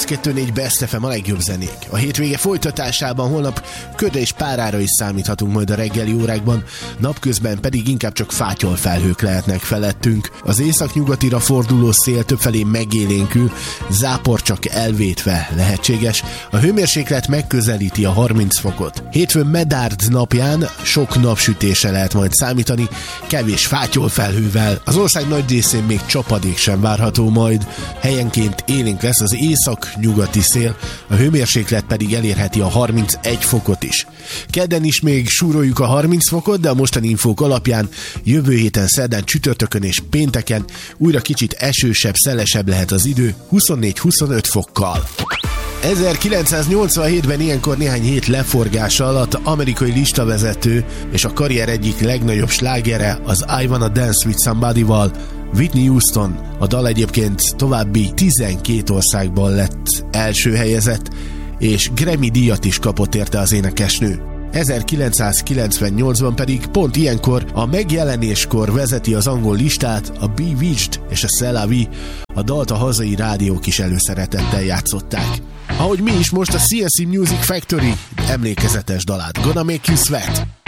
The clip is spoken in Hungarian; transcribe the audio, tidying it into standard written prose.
102.4 Best FM, a legjobb zenék. A hétvége folytatásában holnap ködre és párára is számíthatunk majd a reggeli órákban, napközben pedig inkább csak fátyolfelhők lehetnek felettünk. Az északnyugatira forduló szél többfelé megélénkül, zápor csak elvétve lehetséges. A hőmérséklet megközelíti a 30 fokot. Hétfőn Medárd napján sok napsütésre lehet majd számítani, kevés fátyolfelhővel. Az ország nagy részén még csapadék sem várható majd. Helyenként élénk lesz az észak-nyugati szél, a hőmérséklet pedig elérheti a 31 fokot is. Kedden is még súroljuk a 30 fokot, de a mostani infók alapján jövő héten szerdán, csütörtökön és pénteken újra kicsit esősebb, szelesebb lehet az idő, 24-25 fokkal. 1987-ben ilyenkor néhány hét leforgása alatt amerikai listavezető és a karrier egyik legnagyobb slágere az I Wanna Dance With Somebody-val Whitney Houston. A dal egyébként további 12 országban lett első helyezett, és Grammy díjat is kapott érte az énekesnő. 1998-ban pedig pont ilyenkor a megjelenéskor vezeti az angol listát a Bewitched és a C'est La Vie. A dalt a hazai rádiók is előszeretettel játszották. Ahogy mi is most a CNC Music Factory emlékezetes dalát, Gonna Make You Sweat.